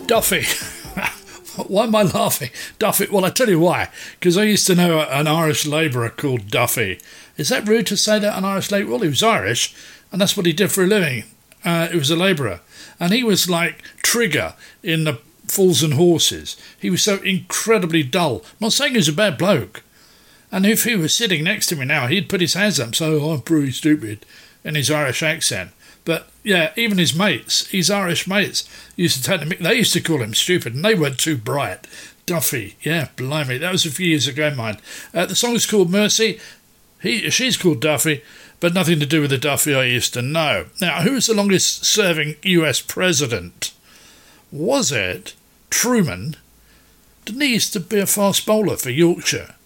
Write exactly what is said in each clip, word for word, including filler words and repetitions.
Duffy. Why am I laughing? Duffy. Well, I tell you why. Because I used to know an Irish labourer called Duffy. Is that rude to say that, an Irish labourer? Well, he was Irish, and that's what he did for a living. Uh, he was a labourer. And he was like Trigger in the Fools and Horses. He was so incredibly dull. I'm not saying he was a bad bloke. And if he was sitting next to me now, he'd put his hands up and say, oh, I'm pretty stupid, in his Irish accent. But, yeah, even his mates, his Irish mates, used to take him, they used to call him stupid, and they weren't too bright. Duffy, yeah, blimey, that was a few years ago, mine. Uh, the song is called Mercy. He, she's called Duffy, but nothing to do with the Duffy I used to know. Now, who was the longest-serving U S president? Was it Truman? Didn't he used to be a fast bowler for Yorkshire?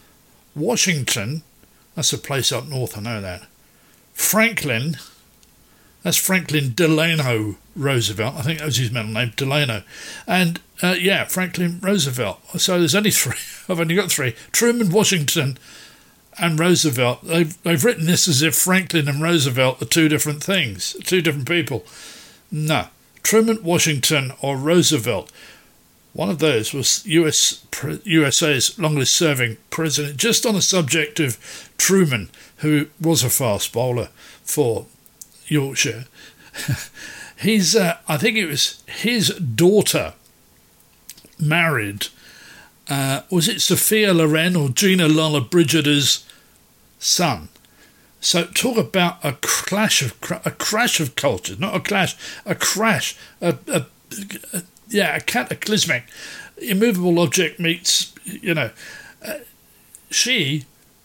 Washington, that's a place up north, I know that. Franklin, that's Franklin Delano Roosevelt. I think that was his middle name, Delano. And, uh, yeah, Franklin Roosevelt. So there's only three. I've only got three. Truman, Washington, and Roosevelt. They've, they've written this as if Franklin and Roosevelt are two different things, two different people. No. Truman, Washington, or Roosevelt. One of those was U S U S A's longest-serving president. Just on the subject of Truman, who was a fast bowler for Yorkshire, he's, uh, I think it was his daughter married, uh, was it Sophia Loren or Gina Lollobrigid's son? So talk about a clash of a crash of cultures, not a clash, a crash, a, a, a yeah, a cataclysmic, immovable object meets, you know, uh, she,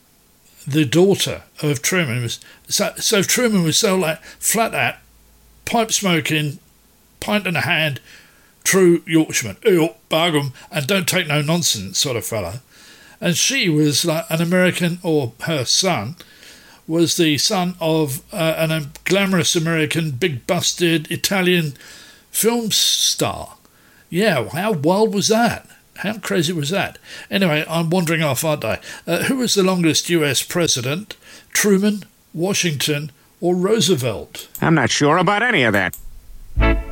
the daughter of Truman, was so, so Truman was so like flat out, pipe smoking, pint in a hand, true Yorkshireman, ew, bargain, and don't take no nonsense sort of fella. And she was like an American, or her son, was the son of uh, an, a glamorous American, big-busted Italian film star. Yeah, how wild was that? How crazy was that? Anyway, I'm wandering off, aren't I? Uh, who was the longest U S president? Truman, Washington, or Roosevelt? I'm not sure about any of that.